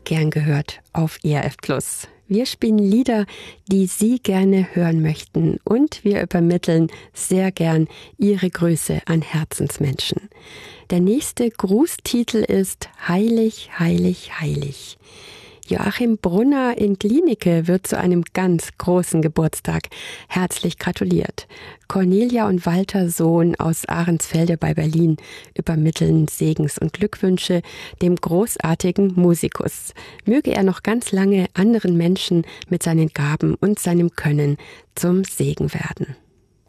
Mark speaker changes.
Speaker 1: gern gehört auf ERF Plus. Wir spielen Lieder, die Sie gerne hören möchten, und wir übermitteln sehr gern Ihre Grüße an Herzensmenschen. Der nächste Grußtitel ist Heilig, heilig, heilig. Joachim Brunner in Glienicke wird zu einem ganz großen Geburtstag herzlich gratuliert. Cornelia und Walter Sohn aus Ahrensfelde bei Berlin übermitteln Segens- und Glückwünsche dem großartigen Musikus. Möge er noch ganz lange anderen Menschen mit seinen Gaben und seinem Können zum Segen werden.